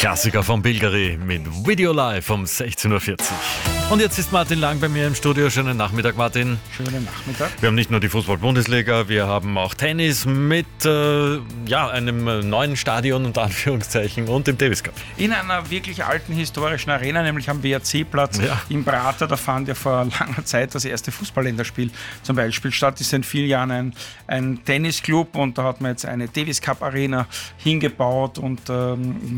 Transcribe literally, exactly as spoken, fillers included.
Klassiker von Bilgeri mit Video Live um sechzehn Uhr vierzig. Und jetzt ist Martin Lang bei mir im Studio. Schönen Nachmittag, Martin. Schönen Nachmittag. Wir haben nicht nur die Fußball-Bundesliga, wir haben auch Tennis mit äh, ja, einem neuen Stadion unter Anführungszeichen und dem Davis Cup. In einer wirklich alten historischen Arena, nämlich am W R C-Platz Ja. im Prater. Da fand ja vor langer Zeit das erste Fußballländerspiel zum Beispiel statt. Das ist seit vielen Jahren ein, ein Tennisclub und da hat man jetzt eine Davis Cup Arena hingebaut und ähm,